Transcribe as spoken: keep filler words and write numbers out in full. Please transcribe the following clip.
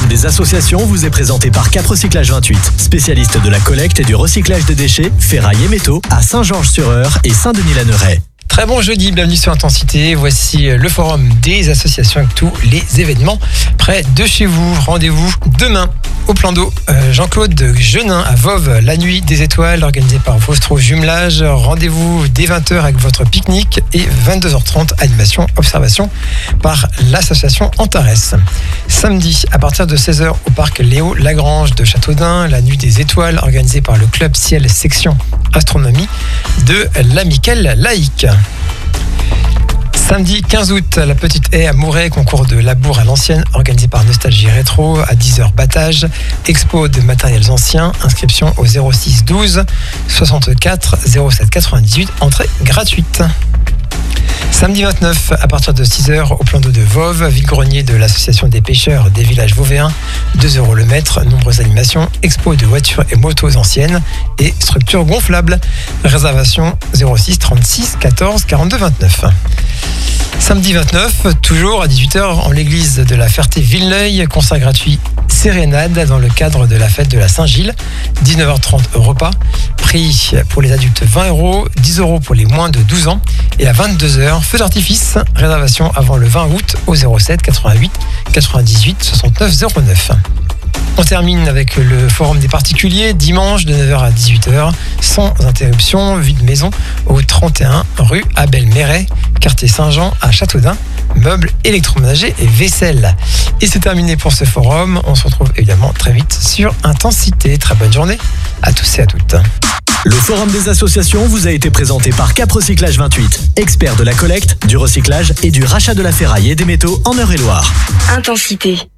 des associations vous est présenté par Cap Recyclage vingt-huit, spécialiste de la collecte et du recyclage des déchets, ferraille et métaux à Saint-Georges-sur-Eure et Saint-Denis-la-Neuraie. Très bon jeudi, bienvenue sur Intensité. Voici le forum des associations avec tous les événements près de chez vous. Rendez-vous demain au plan d'eau euh, Jean-Claude Genin à Voves, la nuit des étoiles organisée par Vostro Jumelage. Rendez-vous dès vingt heures avec votre pique-nique et vingt-deux heures trente animation observation par l'association Antares. Samedi à partir de seize heures au parc Léo Lagrange de Châteaudun, la nuit des étoiles organisée par le club Ciel section astronomie de l'Amicale laïque. Samedi quinze août, la petite haie à Mouret, concours de labour à l'ancienne, organisé par Nostalgie Rétro, à dix heures battage, expo de matériels anciens, inscription au zéro six douze soixante-quatre zéro sept quatre-vingt-dix-huit, entrée gratuite. Samedi vingt-neuf, à partir de six heures, au plan d'eau de Voves, vide-grenier de l'association des pêcheurs des villages vauvéens, deux euros le mètre, nombreuses animations, expo de voitures et motos anciennes et structures gonflables. Réservation zéro six trente-six quatorze quarante-deux vingt-neuf. Samedi vingt-neuf, toujours à dix-huit heures, en l'église de la Ferté-Villeneuil, concert gratuit Sérénade dans le cadre de la fête de la Saint-Gilles. dix-neuf heures trente, repas. Prix pour les adultes vingt euros, dix euros pour les moins de douze ans. Et à vingt-deux heures, feu d'artifice. Réservation avant le vingt août au zéro sept quatre-vingt-huit quatre-vingt-dix-huit soixante-neuf zéro neuf. On termine avec le forum des particuliers, dimanche de neuf heures à dix-huit heures, sans interruption, vide maison au trente et un rue Abel-Méret, quartier Saint-Jean à Châteaudun, meubles électroménagers et vaisselle. Et c'est terminé pour ce forum, on se retrouve évidemment très vite sur Intensité. Très bonne journée à tous et à toutes. Le forum des associations vous a été présenté par Cap Recyclage vingt-huit, expert de la collecte, du recyclage et du rachat de la ferraille et des métaux en Eure-et-Loire. Intensité.